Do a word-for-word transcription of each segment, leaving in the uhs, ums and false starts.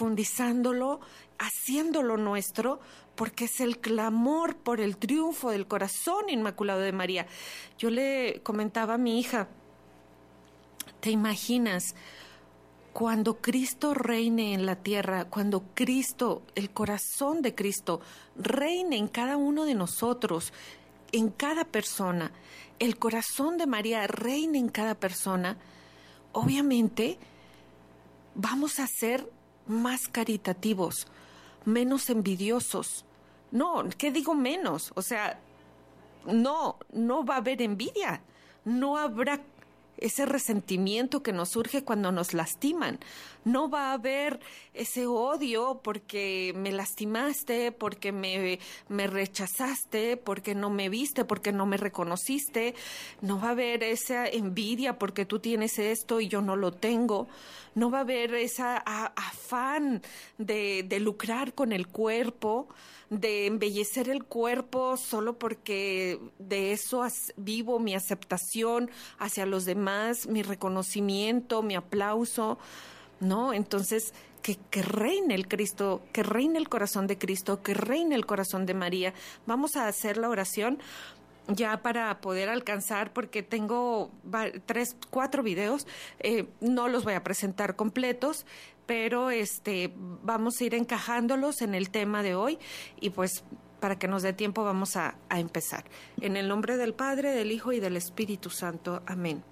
profundizándolo, haciéndolo nuestro, porque es el clamor por el triunfo del corazón inmaculado de María. Yo le comentaba a mi hija, ¿te imaginas cuando Cristo reine en la tierra, cuando Cristo, el corazón de Cristo, reine en cada uno de nosotros, en cada persona, el corazón de María reine en cada persona? Obviamente vamos a ser más caritativos, menos envidiosos. No, ¿qué digo menos? O sea, no, no va a haber envidia, no habrá ese resentimiento que nos surge cuando nos lastiman. No va a haber ese odio porque me lastimaste, porque me, me rechazaste, porque no me viste, porque no me reconociste. No va a haber esa envidia porque tú tienes esto y yo no lo tengo. No va a haber esa a, afán de, de lucrar con el cuerpo, de embellecer el cuerpo solo porque de eso as, vivo mi aceptación hacia los demás, mi reconocimiento, mi aplauso, ¿no? Entonces, que, que reine el Cristo, que reine el corazón de Cristo, que reine el corazón de María. Vamos a hacer la oración ya para poder alcanzar, porque tengo tres, cuatro videos, eh, no los voy a presentar completos, pero este vamos a ir encajándolos en el tema de hoy y pues para que nos dé tiempo vamos a, a empezar. En el nombre del Padre, del Hijo y del Espíritu Santo. Amén.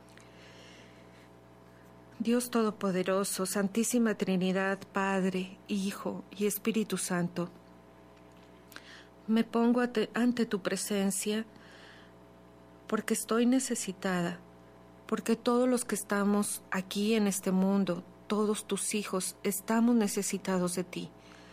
Dios Todopoderoso, Santísima Trinidad, Padre, Hijo y Espíritu Santo, me pongo ante tu presencia porque estoy necesitada, porque todos los que estamos aquí en este mundo, todos tus hijos, estamos necesitados de ti.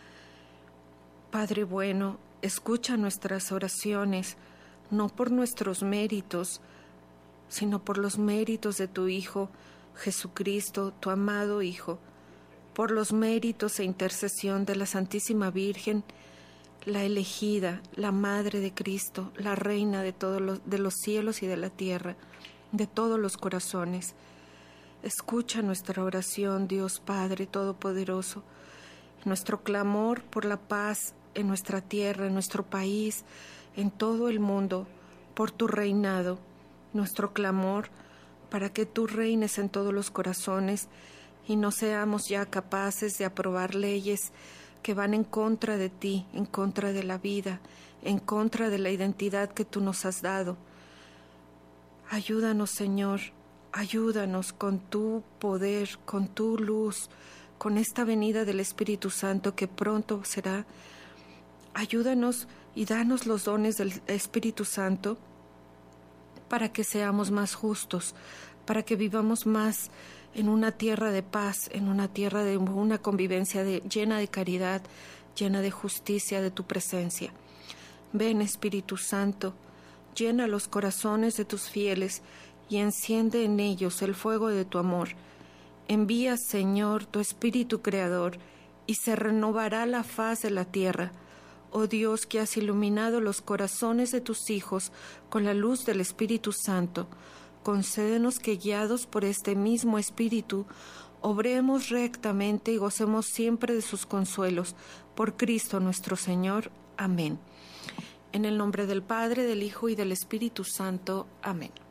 Padre bueno, escucha nuestras oraciones, no por nuestros méritos, sino por los méritos de tu Hijo, Jesucristo, tu amado Hijo, por los méritos e intercesión de la Santísima Virgen, la elegida, la Madre de Cristo, la Reina de todos los, de los cielos y de la tierra, de todos los corazones. Escucha nuestra oración, Dios Padre Todopoderoso, nuestro clamor por la paz en nuestra tierra, en nuestro país, en todo el mundo, por tu reinado, nuestro clamor para que tú reines en todos los corazones y no seamos ya capaces de aprobar leyes que van en contra de ti, en contra de la vida, en contra de la identidad que tú nos has dado. Ayúdanos, Señor, ayúdanos con tu poder, con tu luz, con esta venida del Espíritu Santo que pronto será. Ayúdanos y danos los dones del Espíritu Santo para que seamos más justos, para que vivamos más en una tierra de paz, en una tierra de una convivencia de, llena de caridad, llena de justicia de tu presencia. Ven, Espíritu Santo, llena los corazones de tus fieles y enciende en ellos el fuego de tu amor. Envía, Señor, tu Espíritu Creador, y se renovará la faz de la tierra. Oh Dios, que has iluminado los corazones de tus hijos con la luz del Espíritu Santo, concédenos que, guiados por este mismo Espíritu, obremos rectamente y gocemos siempre de sus consuelos. Por Cristo nuestro Señor. Amén. En el nombre del Padre, del Hijo y del Espíritu Santo. Amén.